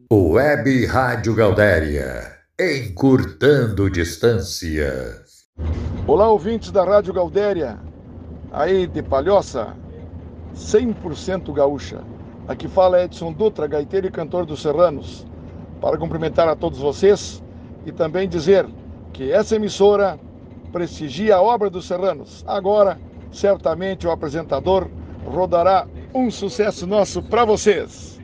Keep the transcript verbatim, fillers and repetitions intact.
Web Rádio Gaudéria, encurtando distâncias. Olá, ouvintes da Rádio Gaudéria, aí de Palhoça, cem por cento gaúcha. Aqui fala Edson Dutra, gaiteiro e cantor dos Serranos, para cumprimentar a todos vocês e também dizer que essa emissora prestigia a obra dos Serranos. Agora, certamente o apresentador rodará um sucesso nosso para vocês.